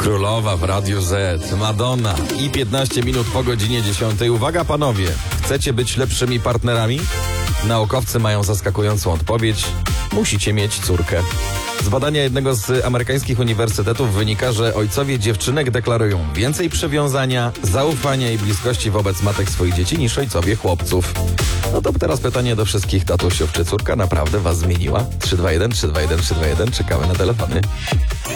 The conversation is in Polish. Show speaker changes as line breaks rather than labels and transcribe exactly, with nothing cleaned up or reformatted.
Królowa w Radiu Z, Madonna i piętnaście minut po godzinie dziesiątej. Uwaga panowie, chcecie być lepszymi partnerami? Naukowcy mają zaskakującą odpowiedź. Musicie mieć córkę. Z badania jednego z amerykańskich uniwersytetów wynika, że ojcowie dziewczynek deklarują więcej przywiązania, zaufania i bliskości wobec matek swoich dzieci niż ojcowie chłopców. No to teraz pytanie do wszystkich tatusiów. Czy córka naprawdę was zmieniła? trzy dwa jeden, trzy dwa jeden, trzy dwa jeden. Czekamy na telefony.